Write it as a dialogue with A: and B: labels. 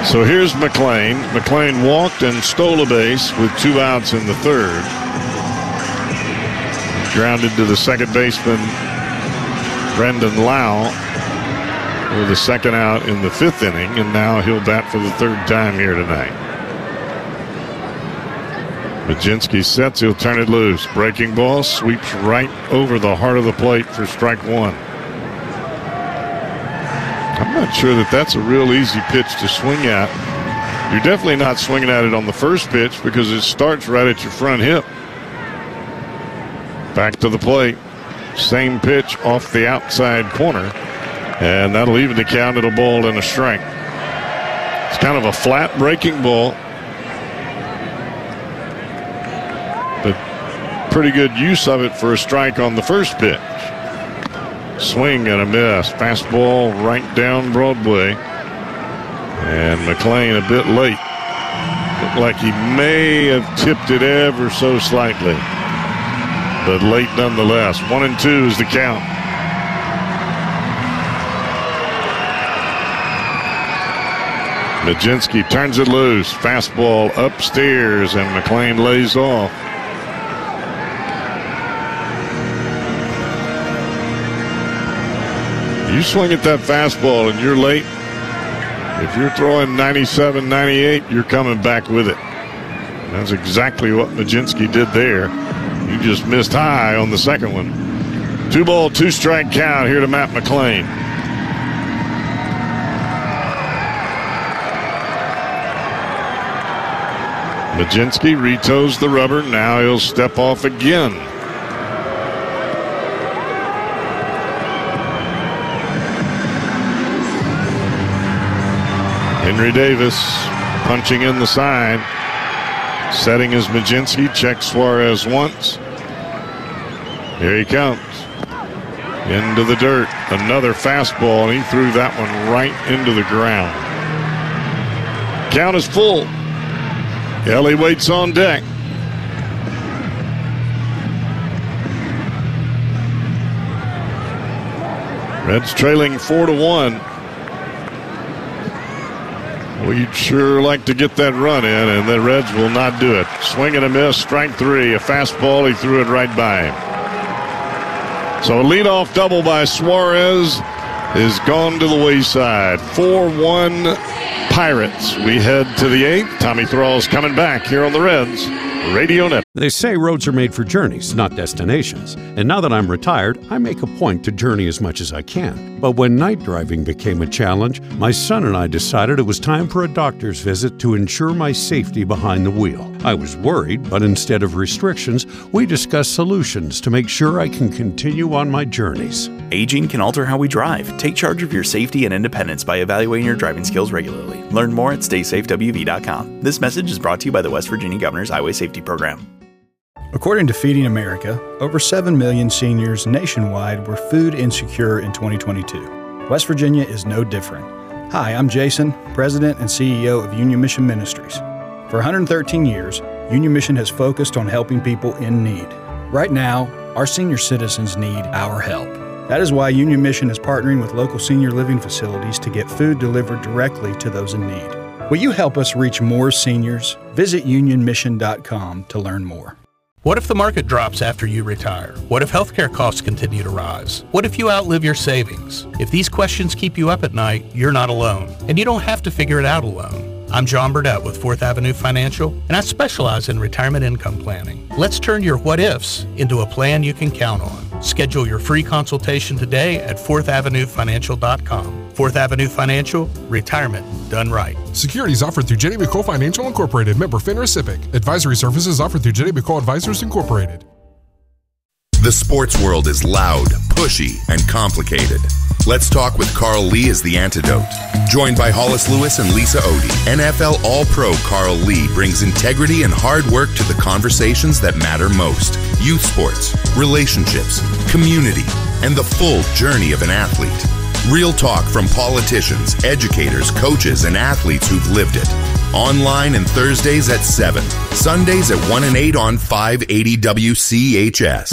A: So here's McLean. McLean walked and stole a base with 2 outs in the third. Grounded to the second baseman, Brendan Lau, with the second out in the 5th inning, and now he'll bat for the 3rd time here tonight. Mlodzinski sets, he'll turn it loose. Breaking ball sweeps right over the heart of the plate for strike 1. I'm not sure that that's a real easy pitch to swing at. You're definitely not swinging at it on the first pitch because it starts right at your front hip. Back to the plate. Same pitch off the outside corner. And that'll even the count at a ball and a strike. It's kind of a flat breaking ball, but pretty good use of it for a strike on the first pitch. Swing and a miss. Fastball right down Broadway. And McLean a bit late. Looked like he may have tipped it ever so slightly, but late nonetheless. 1-2 is the count. Mlodzinski turns it loose. Fastball upstairs, and McLean lays off. You swing at that fastball and you're late. If you're throwing 97, 98, you're coming back with it. That's exactly what Mlodzinski did there. You just missed high on the second one. 2-ball, 2-strike count here to Matt McLean. Mlodzinski retoes the rubber. Now he'll step off again. Henry Davis punching in the sign. Setting is Mlodzinski. Checks Suarez once. Here he comes. Into the dirt. Another fastball, and he threw that one right into the ground. Count is full. Ellie waits on deck. Reds trailing 4-1. Well, you'd sure like to get that run in, and the Reds will not do it. Swing and a miss, strike 3. A fastball, he threw it right by him. So a leadoff double by Suarez is gone to the wayside. 4-1 Pirates. We head to the 8th. Tommy Thrall's coming back here on the Reds Radio Network.
B: They say roads are made for journeys, not destinations. And now that I'm retired, I make a point to journey as much as I can. But when night driving became a challenge, my son and I decided it was time for a doctor's visit to ensure my safety behind the wheel. I was worried, but instead of restrictions, we discussed solutions to make sure I can continue on my journeys.
C: Aging can alter how we drive. Take charge of your safety and independence by evaluating your driving skills regularly. Learn more at StaySafeWV.com. This message is brought to you by the West Virginia Governor's Highway Safety Program.
D: According to Feeding America, over 7 million seniors nationwide were food insecure in 2022. West Virginia is no different. Hi, I'm Jason, President and CEO of Union Mission Ministries. For 113 years, Union Mission has focused on helping people in need. Right now, our senior citizens need our help. That is why Union Mission is partnering with local senior living facilities to get food delivered directly to those in need. Will you help us reach more seniors? Visit unionmission.com to learn more.
E: What if the market drops after you retire? What if healthcare costs continue to rise? What if you outlive your savings? If these questions keep you up at night, you're not alone. And you don't have to figure it out alone. I'm John Burdett with 4th Avenue Financial, and I specialize in retirement income planning. Let's turn your what-ifs into a plan you can count on. Schedule your free consultation today at 4thavenuefinancial.com. 4th Avenue Financial, retirement done right.
F: Securities offered through Jenny McCole Financial Incorporated, member FINRA SIPC. Advisory services offered through Jenny McCole Advisors Incorporated.
G: The sports world is loud, pushy, and complicated. Let's Talk with Carl Lee is the antidote. Joined by Hollis Lewis and Lisa Odie, NFL All-Pro Carl Lee brings integrity and hard work to the conversations that matter most. Youth sports, relationships, community, and the full journey of an athlete. Real talk from politicians, educators, coaches, and athletes who've lived it. Online and Thursdays at 7, Sundays at 1 and 8 on 580 WCHS.